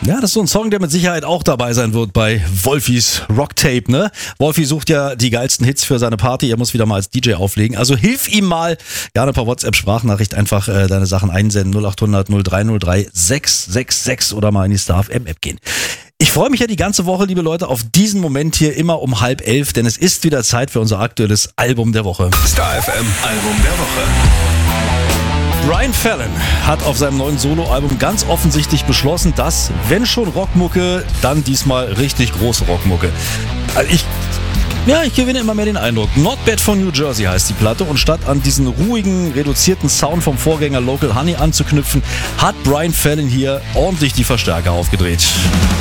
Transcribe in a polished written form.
Ja, das ist so ein Song, der mit Sicherheit auch dabei sein wird bei Wolfis Rocktape, ne? Wolfi sucht ja die geilsten Hits für seine Party, er muss wieder mal als DJ auflegen. Also hilf ihm mal, gerne per WhatsApp-Sprachnachricht einfach deine Sachen einsenden, 0800 0303 666 oder mal in die Star FM App gehen. Ich freue mich ja die ganze Woche, liebe Leute, auf diesen Moment hier immer um 10:30, denn es ist wieder Zeit für unser aktuelles Album der Woche. Star FM Album der Woche. Brian Fallon hat auf seinem neuen Soloalbum ganz offensichtlich beschlossen, dass, wenn schon Rockmucke, dann diesmal richtig große Rockmucke. Also ich gewinne immer mehr den Eindruck. Not Bad von New Jersey heißt die Platte und statt an diesen ruhigen, reduzierten Sound vom Vorgänger Local Honey anzuknüpfen, hat Brian Fallon hier ordentlich die Verstärker aufgedreht.